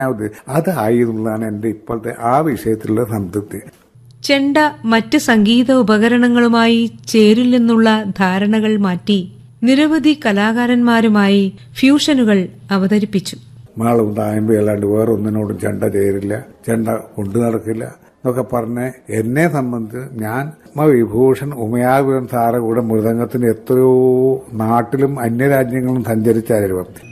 അതായിരുന്നതാണ് എന്റെ ഇപ്പോഴത്തെ ആ വിഷയത്തിലുള്ള സംതൃപ്തി. ചെണ്ട മറ്റ് സംഗീത ഉപകരണങ്ങളുമായി ചേരില്ലെന്നുള്ള ധാരണകൾ മാറ്റി നിരവധി കലാകാരന്മാരുമായി ഫ്യൂഷനുകൾ അവതരിപ്പിച്ചു. മാളും തായമ്പി അല്ലാണ്ട് വേറെ ഒന്നിനോടും ചെണ്ട ചേരില്ല, ചെണ്ട കൊണ്ടു നടക്കില്ല എന്നൊക്കെ പറഞ്ഞ് എന്നെ സംബന്ധിച്ച് ഞാൻ വിഭൂഷൺ ഉമയാവിൻ സാറെ കൂടെ മൃദംഗത്തിന് എത്രയോ നാട്ടിലും അന്യരാജ്യങ്ങളും സഞ്ചരിച്ചായിരുന്നു.